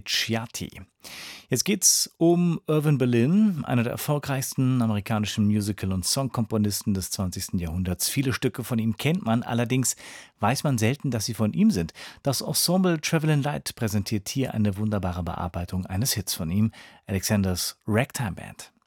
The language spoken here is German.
Luciati. Jetzt geht's um Irving Berlin, einer der erfolgreichsten amerikanischen Musical- und Songkomponisten des 20. Jahrhunderts. Viele Stücke von ihm kennt man, allerdings weiß man selten, dass sie von ihm sind. Das Ensemble Travelin' Light präsentiert hier eine wunderbare Bearbeitung eines Hits von ihm, Alexanders Ragtime Band.